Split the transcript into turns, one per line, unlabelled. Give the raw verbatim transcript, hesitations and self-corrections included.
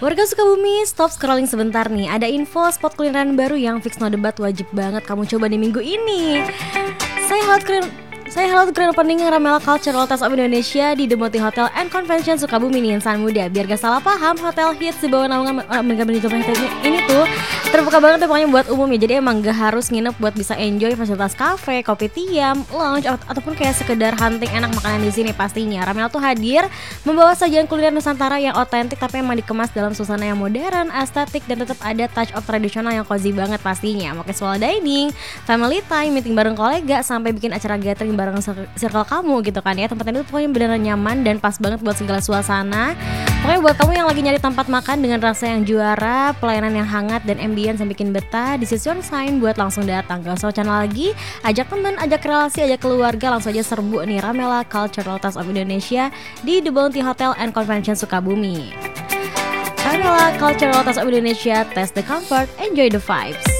Warga Sukabumi, stop scrolling sebentar nih. Ada info spot kulineran baru yang fix no debat, wajib banget kamu coba di minggu ini. Saya Halat Kulineran Saya Halat Grand Opening Ramela Cultural Taste of Indonesia di The Multi Hotel and Convention Sukabumi nih, insan muda. Biar gak salah paham, hotel hits di bawah naungan Mega Benito ini tuh terbuka banget ya pokoknya buat umum ya. Jadi emang gak harus nginep buat bisa enjoy fasilitas cafe, kopi tiam, lounge, ataupun kayak sekedar hunting enak makanan di sini pastinya. Ramela tuh hadir membawa sajian kuliner Nusantara yang otentik tapi emang dikemas dalam suasana yang modern, estetik, dan tetap ada touch of tradisional yang cozy banget pastinya. Mau casual dining, family time, meeting bareng kolega, sampai bikin acara gathering bareng circle kamu gitu kan ya. Tempat ini tuh pokoknya beneran nyaman dan pas banget buat segala suasana. Pokoknya buat kamu yang lagi nyari tempat makan dengan rasa yang juara, pelayanan yang hangat, dan ambience yang bikin betah, this is your sign buat langsung datang. Gak usah wacana lagi, ajak teman, ajak relasi, ajak keluarga, langsung aja serbu nih Ramela Cultural Taste of Indonesia di The Bounty Hotel and Convention Sukabumi. Ramela Cultural Taste of Indonesia, taste the comfort, enjoy the vibes.